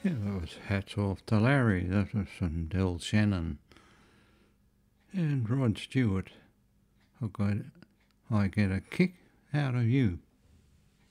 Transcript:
Yeah, that was hats off to Larry. That was from Del Shannon and Rod Stewart. I get a kick out of you.